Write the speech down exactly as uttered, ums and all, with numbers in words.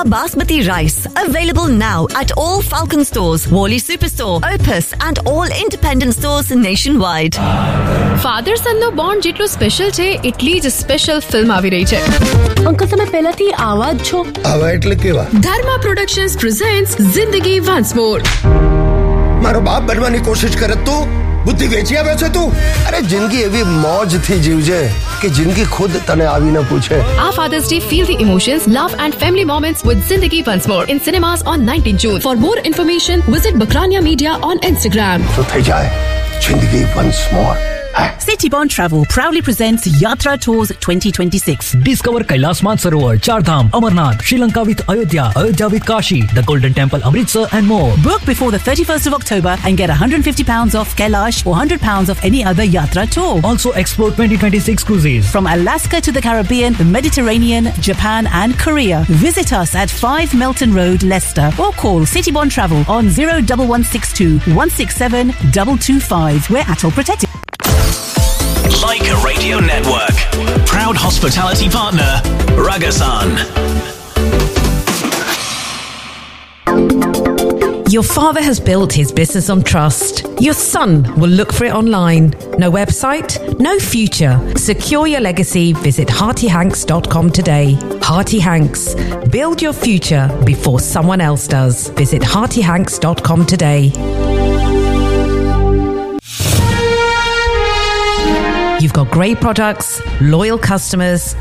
Pura Basmati rice. Available now at all Falcon stores, Wally Superstore, Opus and all independent stores nationwide. Father સનનો bond જેટલો special છે એટલી જ special film આવી રહી છે. Uncle, તમે પહેલાથી આવા જ છો? આવા એટલે કેવા? ધર્મા પ્રોડક્શન્સ પ્રેઝન્ટ્સ જિંદગી વન્સ મોર. મારો બાપ બનવાની કોશિશ કરે તું બુદ્ધિ વેચી આવે છે તું. અરે જિંદગી એવી મોજ થી જીવજે કે જિંદગી ખુદ તને આવીને પૂછે. આ Father's Day, feel the emotions, love and family moments with Zindagi Once More in cinemas on nineteenth June. For more information, visit Bakrania Media on Instagram. તો થઈ જાય જિંદગી once more. Citybond Travel proudly presents Yatra Tours twenty twenty-six. Discover Kailas Mansarovar, Chardham, Amarnath, Sri Lanka with Ayodhya, Ayodhya with Kashi, the Golden Temple, Amritsar and more. Book before the thirty-first of October and get one hundred fifty pounds off Kailash or one hundred pounds off any other Yatra tour. Also explore twenty twenty-six cruises. From Alaska to the Caribbean, the Mediterranean, Japan and Korea. Visit us at five Melton Road, Leicester or call Citybond Travel on zero one one six two one six seven two two five. We're A T O L protected. Leica Radio Network. Proud hospitality partner, Ragasan. Your father has built his business on trust. Your son will look for it online. No website, no future. Secure your legacy. Visit Hearty Hanks dot com today. Hearty Hanks. Build your future before someone else does. Visit Hearty Hanks dot com today. You've got great products, loyal customers,